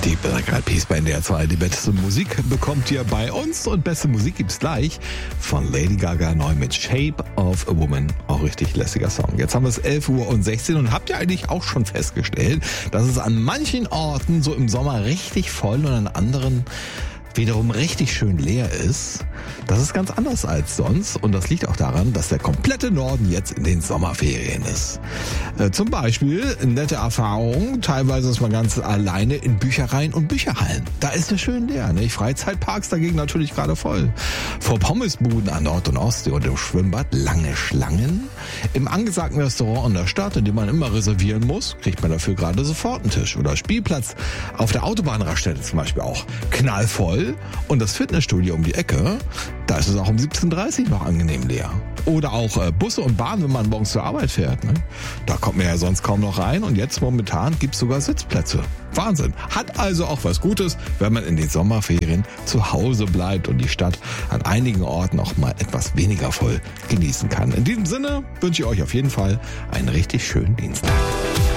Die Black Eyed Peas bei NDR 2. Die beste Musik bekommt ihr bei uns und beste Musik gibt's gleich von Lady Gaga neu mit Shape of a Woman. Auch richtig lässiger Song. Jetzt haben wir es 11:16 Uhr und habt ihr eigentlich auch schon festgestellt, dass es an manchen Orten so im Sommer richtig voll und an anderen wiederum richtig schön leer ist. Das ist ganz anders als sonst und das liegt auch daran, dass der komplette Norden jetzt in den Sommerferien ist. Zum Beispiel nette Erfahrung, teilweise ist man ganz alleine in Büchereien und Bücherhallen. Da ist es schön leer, nicht? Freizeitparks dagegen natürlich gerade voll. Vor Pommesbuden an Nord- und Ostsee und im Schwimmbad lange Schlangen. Im angesagten Restaurant in der Stadt, in dem man immer reservieren muss, kriegt man dafür gerade sofort einen Tisch. Oder Spielplatz auf der Autobahnraststätte zum Beispiel auch knallvoll. Und das Fitnessstudio um die Ecke, da ist es auch um 17:30 Uhr noch angenehm leer. Oder auch Busse und Bahnen, wenn man morgens zur Arbeit fährt. Ne? Da kommt man ja sonst kaum noch rein und jetzt momentan gibt es sogar Sitzplätze. Wahnsinn. Hat also auch was Gutes, wenn man in den Sommerferien zu Hause bleibt und die Stadt an einigen Orten auch mal etwas weniger voll genießen kann. In diesem Sinne wünsche ich euch auf jeden Fall einen richtig schönen Dienstag.